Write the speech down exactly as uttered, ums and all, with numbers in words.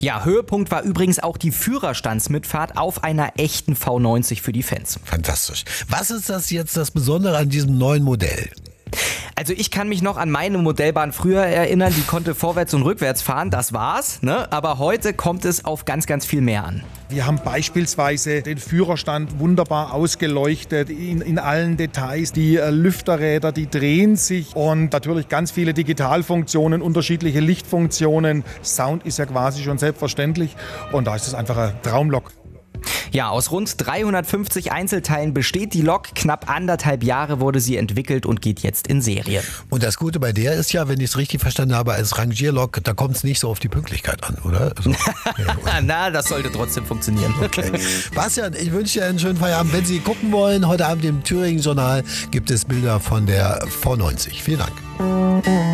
Ja, Höhepunkt war übrigens auch die Führerstandsmitfahrt auf einer echten V neunzig für die Fans. Fantastisch. Was ist das jetzt das Besondere an diesem neuen Modell? Also ich kann mich noch an meine Modellbahn früher erinnern, die konnte vorwärts und rückwärts fahren, das war's, ne? Aber heute kommt es auf ganz, ganz viel mehr an. Wir haben beispielsweise den Führerstand wunderbar ausgeleuchtet in, in allen Details. Die äh, Lüfterräder, die drehen sich und natürlich ganz viele Digitalfunktionen, unterschiedliche Lichtfunktionen. Sound ist ja quasi schon selbstverständlich und da ist es einfach ein Traumlok. Ja, aus rund dreihundertfünfzig Einzelteilen besteht die Lok. Knapp anderthalb Jahre wurde sie entwickelt und geht jetzt in Serie. Und das Gute bei der ist ja, wenn ich es richtig verstanden habe, als Rangierlok, da kommt es nicht so auf die Pünktlichkeit an, oder? Also, ja, Na, das sollte trotzdem funktionieren. okay. Bastian, ich wünsche dir einen schönen Feierabend. Wenn Sie gucken wollen, heute Abend im Thüringen-Journal gibt es Bilder von der V neunzig. Vielen Dank.